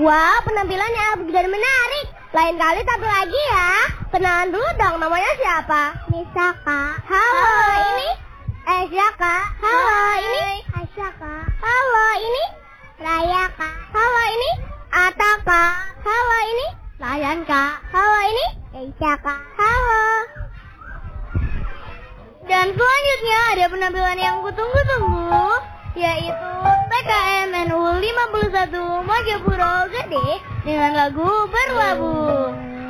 Wah, penampilannya begitu dan menarik. Lain kali tampil lagi ya. Kenalan dulu dong, namanya siapa? Nisa, Kak. Halo, ini Esya, Kak. Halo, ini Asya, Kak. Halo, ini Raya, Kak. Halo, ini Ata, Kak. Halo, ini Layan, Kak. Halo, ini Keisha, Kak. Halo. Dan selanjutnya ada penampilan yang kutunggu-tunggu, yaitu PKM NU 51 Mojopuro Gede dengan lagu Berlabuh.